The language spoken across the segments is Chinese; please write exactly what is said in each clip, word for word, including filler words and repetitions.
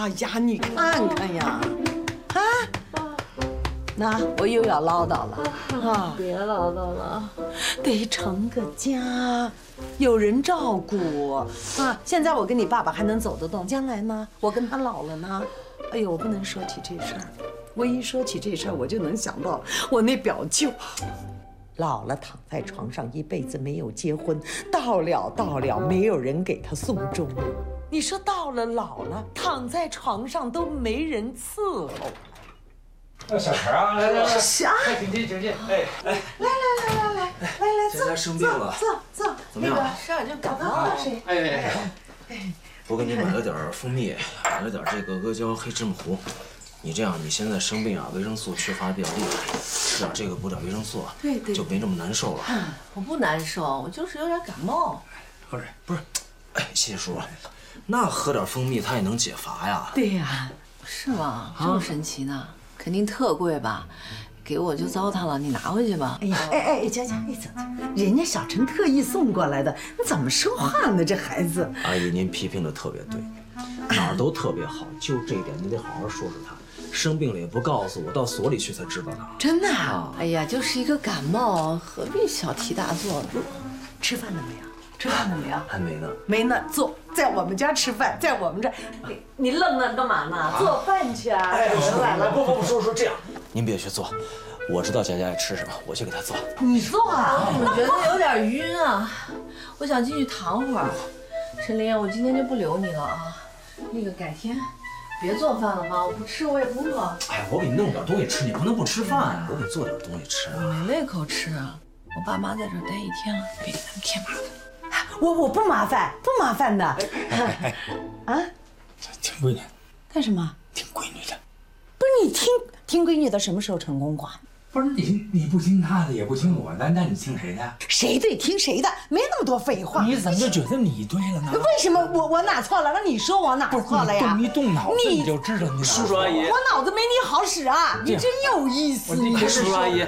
呀，你看看呀，啊，那我又要唠叨了啊！ 别唠叨了， 得成个家，有人照顾啊！现在我跟你爸爸还能走得动，将来呢，我跟他老了呢，哎呦，我不能说起这事儿，我一说起这事儿，我就能想到我那表舅。老了躺在床上一辈子没有结婚，到了到了没有人给他送终。你说到了老了躺在床上都没人伺候。 呃，小陈啊，来来来， 啥？ 请进请进，哎哎， 来来来来来来来， 佳佳生病了， 坐坐， 怎么样？ 是啊，就感冒了。 哎哎，我给你买了点蜂蜜，买了点这个阿胶黑芝麻糊。你这样，你现在生病啊，维生素缺乏比较厉害，吃点这个补点维生素， 对对， 就没那么难受了。 我不难受，我就是有点感冒。 喝水不是？哎，谢谢叔，那喝点蜂蜜它也能解乏呀。 对呀， 是吗？这么神奇呢？肯定特贵吧？给我就糟蹋了，你拿回去吧。 哎呀，哎哎，佳佳，哎走走，人家小陈特意送过来的，你怎么说话呢？这孩子。 阿姨，您批评的特别对，哪儿都特别好，就这一点你得好好说说他。生病了也不告诉我，到所里去才知道他。 真的啊？ 哎呀，就是一个感冒，何必小题大做呢？ 吃饭了没有？吃饭了没有？ 还没呢。 没呢，坐在我们家吃饭，在我们这儿。你你愣那干嘛呢？做饭去啊！ 哎，人来了，不不不，叔叔这样，您别去做，我知道佳佳爱吃什么，我去给她做。 你做啊？ 我觉得有点晕啊，我想进去躺会儿。陈琳，我今天就不留你了啊，那个改天。别做饭了哈，我不吃，我也不饿。 哎，我给你弄点东西吃，你不能不吃饭啊！我给你做点东西吃啊。 没胃口吃啊！我爸妈在这儿待一天了，别给他们添麻烦。 我我不麻烦，不麻烦的。 哎哎，啊，听闺女。 干什么？ 听闺女的。 不是你听听闺女的，什么时候成功过？ 不是你你不听她的，也不听我的，那你听谁的？ 谁对听谁的，没那么多废话。 你怎么就觉得你对了呢？ 为什么我我哪错了？那你说我哪错了呀？ 动一动脑子你就知道你哪叔叔阿姨， 我脑子没你好使啊！你真有意思。 你叔叔阿姨，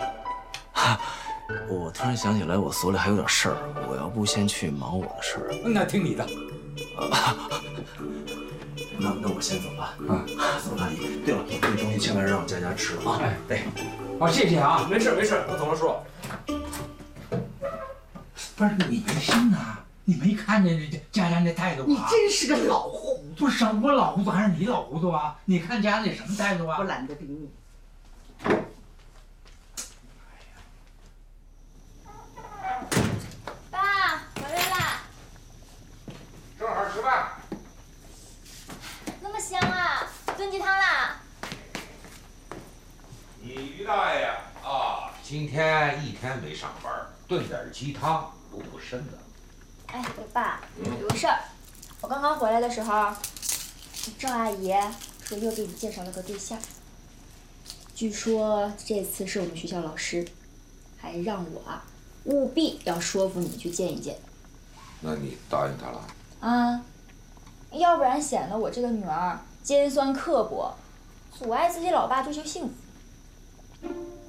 我突然想起来，我所里还有点事儿，我要不先去忙我的事儿。 那听你的。 那那我先走了啊，走了，阿姨。对了，这东西千万让佳佳吃了啊！哎，对， 好，谢谢啊， 没事没事，我走了，叔。 不是你没心啊？你没看见这佳佳那态度啊？ 你真是个老糊涂！ 不是我老糊涂还是你老糊涂啊？你看佳佳那什么态度啊？ 我懒得理你。 爸，回来啦！ 正好吃饭。 那么香啊，炖鸡汤啦！ 你于大爷啊，今天一天没上班，炖点鸡汤补补身子。 哎，我爸，有个事儿，我刚刚回来的时候，赵阿姨说又给你介绍了个对象，据说这次是我们学校老师，还让我啊务必要说服你去见一见。 那你答应他了？ 啊，要不然显得我这个女儿尖酸刻薄，阻碍自己老爸追求幸福。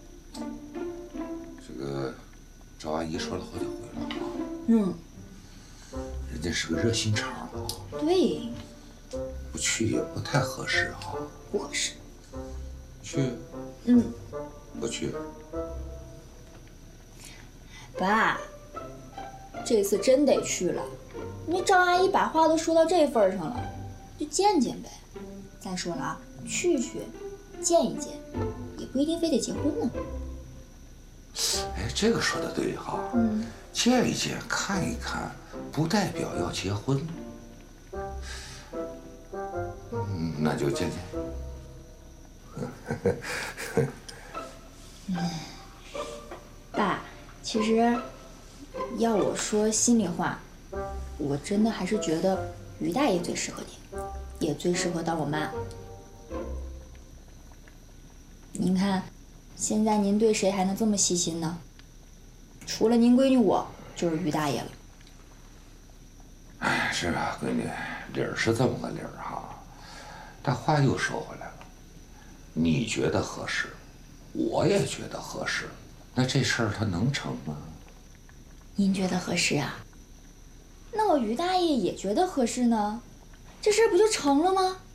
这个赵阿姨说了好几回了。 嗯。 人家是个热心肠啊。 对。 不去也不太合适哈。 不合适。 去。 嗯。 不去。 爸，这次真得去了。那赵阿姨把话都说到这份上了，就见见呗。再说了啊，去去，见一见，也不一定非得结婚呢。 哎，这个说的对哈。 嗯。 见一见，看一看，不代表要结婚。嗯，那就见见。 嗯，爸，其实要我说心里话，我真的还是觉得于大爷最适合你，也最适合当我妈。您看，现在您对谁还能这么细心呢？除了您闺女我，就是于大爷了。 哎，是啊，闺女，理儿是这么个理儿哈，但话又说回来了，你觉得合适，我也觉得合适，那这事儿它能成吗？ 您觉得合适啊？那我于大爷也觉得合适呢，这事儿不就成了吗？